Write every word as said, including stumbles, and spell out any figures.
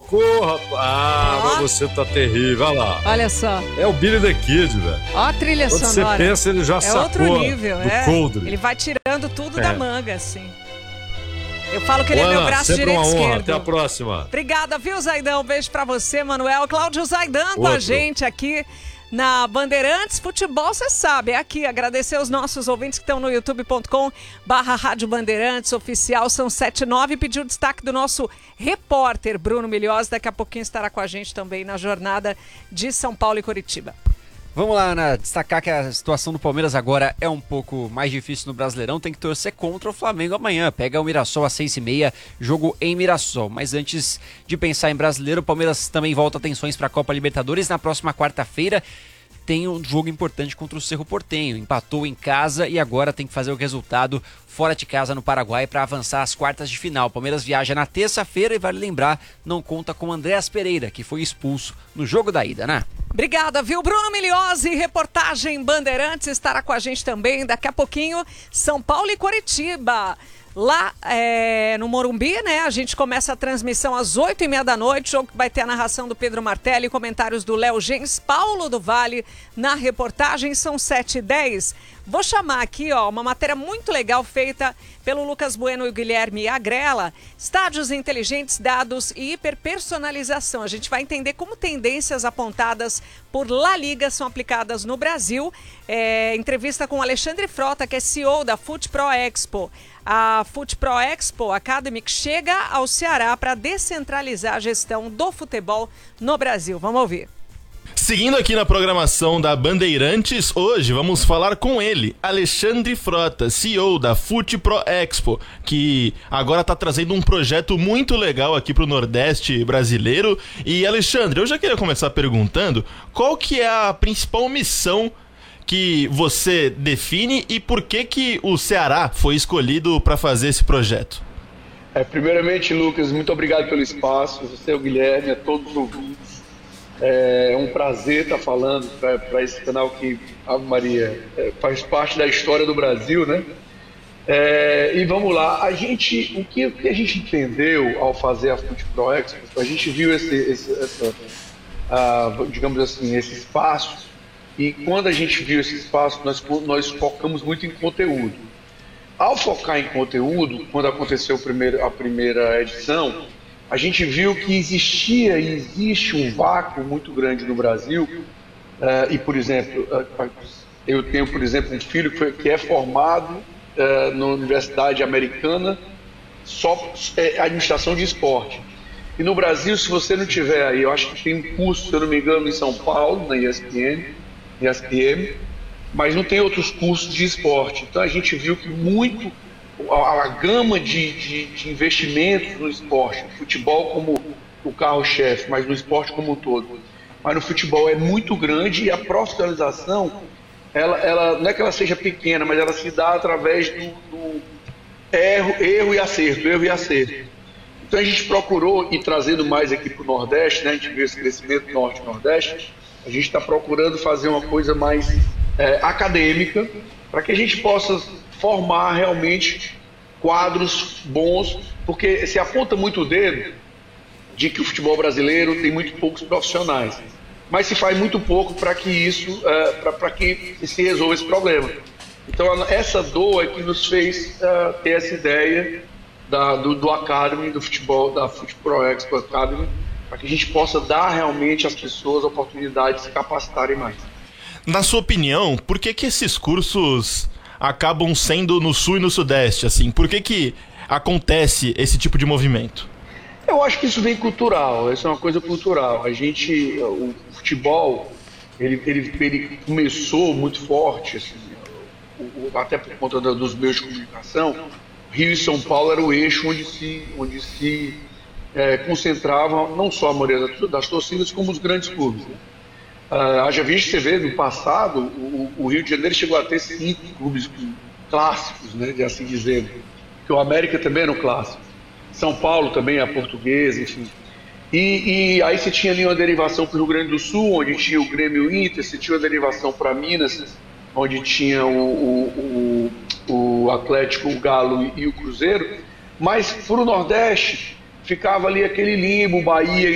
tocou, rapaz. Ah, mas você tá terrível, olha lá. Olha só. É o Billy the Kid, velho. Ó a trilha Quando sonora. você pensa, ele já é sacou outro nível, do é. coldre. Ele vai tirando tudo É. da manga, assim. Eu falo que ele Ana, é meu braço sempre direito e uma honra. esquerdo. Até a próxima. Obrigada, viu, Zaidan? Um beijo pra você, Manuel. Cláudio Zaidan com Outro. a gente aqui na Bandeirantes. Futebol, você sabe, é aqui. Agradecer aos nossos ouvintes que estão no youtube ponto com barra Rádio Bandeirantes Oficial. São sete e nove. Pediu o destaque do nosso repórter, Bruno Milhós. Daqui a pouquinho estará com a gente também na jornada de São Paulo e Curitiba. Vamos lá, Ana, destacar que a situação do Palmeiras agora é um pouco mais difícil no Brasileirão, tem que torcer contra o Flamengo amanhã, pega o Mirassol às seis e meia, jogo em Mirassol. Mas antes de pensar em Brasileiro, o Palmeiras também volta atenções para a Copa Libertadores. Na próxima quarta-feira tem um jogo importante contra o Cerro Porteño, empatou em casa e agora tem que fazer o resultado fora de casa no Paraguai para avançar às quartas de final. O Palmeiras viaja na terça-feira e, vale lembrar, não conta com Andréas Pereira, que foi expulso no jogo da ida, né? Obrigada, viu? Bruno Milhose, reportagem Bandeirantes, estará com a gente também daqui a pouquinho. São Paulo e Curitiba. Lá é, no Morumbi, né? A gente começa a transmissão às oito e meia da noite. Jogo que vai ter a narração do Pedro Martelli, comentários do Léo Gens, Paulo do Vale na reportagem. São sete e dez. Vou chamar aqui, ó, uma matéria muito legal feita pelo Lucas Bueno e o Guilherme Agrela. Estádios inteligentes, dados e hiperpersonalização. A gente vai entender como tendências apontadas por La Liga são aplicadas no Brasil. É, entrevista com Alexandre Frota, que é C E O da Fute Pro Expo. A Fute Pro Expo Academy chega ao Ceará para descentralizar a gestão do futebol no Brasil. Vamos ouvir. Seguindo aqui na programação da Bandeirantes, hoje vamos falar com ele, Alexandre Frota, C E O da Fute Pro Expo, que agora está trazendo um projeto muito legal aqui para o Nordeste brasileiro. E Alexandre, eu já queria começar perguntando qual que é a principal missão que você define e por que que o Ceará foi escolhido para fazer esse projeto? É, primeiramente, Lucas, muito obrigado pelo espaço, você, o Guilherme, a todos os ouvintes. É um prazer estar falando para esse canal que, Ave Maria, é, faz parte da história do Brasil, né? É, e vamos lá, a gente, o, que, o que a gente entendeu ao fazer a Fute Pro Expo, a gente viu esse, esse essa, a, digamos assim, esse espaço. E quando a gente viu esse espaço, nós, nós focamos muito em conteúdo. Ao focar em conteúdo, quando aconteceu a primeira, a primeira edição, a gente viu que existia e existe um vácuo muito grande no Brasil. Uh, e, por exemplo, uh, eu tenho, por exemplo, um filho que, foi, que é formado uh, na Universidade Americana, só é, administração de esporte. E no Brasil, se você não tiver aí, eu acho que tem um curso, se eu não me engano, em São Paulo, na E S P N, E S P M, mas não tem outros cursos de esporte. Então a gente viu que muito a, a gama de, de, de investimentos no esporte, no futebol como o carro-chefe, mas no esporte como um todo, mas no futebol é muito grande e a profissionalização, ela, ela, não é que ela seja pequena, mas ela se dá através do, do erro, erro e acerto, erro e acerto. Então a gente procurou ir trazendo mais aqui para o Nordeste, né? A gente viu esse crescimento Norte e Nordeste. A gente está procurando fazer uma coisa mais é, acadêmica para que a gente possa formar realmente quadros bons, porque se aponta muito o dedo de que o futebol brasileiro tem muito poucos profissionais, mas se faz muito pouco para que isso, é, para que se resolva esse problema. Então essa dor é que nos fez é, ter essa ideia da, do, do Academy, do futebol, da Fute Pro Expo Academy, para que a gente possa dar realmente às pessoas a oportunidade de se capacitarem mais. Na sua opinião, por que que esses cursos acabam sendo no Sul e no Sudeste? Assim, por que que acontece esse tipo de movimento? Eu acho que isso vem cultural, isso é uma coisa cultural. A gente, o futebol, ele, ele, ele começou muito forte, assim, o, o, até por conta da, dos meios de comunicação. Rio e São Paulo era o eixo onde se, onde se é, concentravam não só a maioria das torcidas, como os grandes clubes. Né? Uh, haja visto, você vê, no passado, o, o Rio de Janeiro chegou a ter cinco clubes clássicos, né, de assim dizendo, que o América também era um clássico. São Paulo também, a Portuguesa, enfim. E, e aí você tinha ali uma derivação para o Rio Grande do Sul, onde tinha o Grêmio Inter, você tinha uma derivação para Minas, onde tinha o, o, o, o Atlético, o Galo e o Cruzeiro, mas para o Nordeste ficava ali aquele limbo, Bahia